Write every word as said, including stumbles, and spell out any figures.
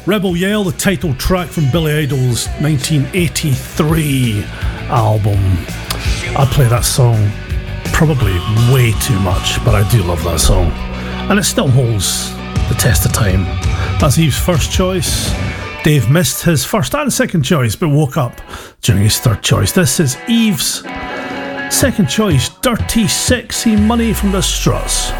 Rebel Yell, the title track from Billy Idol's nineteen eighty-three album. I play that song probably way too much, but I do love that song. And it still holds the test of time. That's Eve's first choice. Dave missed his first and second choice, but woke up during his third choice. This is Eve's second choice, Dirty Sexy Money from the Struts.